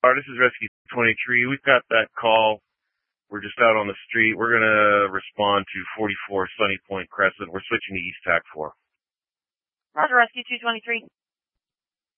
This is Rescue 23. We've got that call. We're just out on the street. We're going to respond to 44 Sunny Point Crescent. We're switching to East TAC 4. Roger, Rescue 223.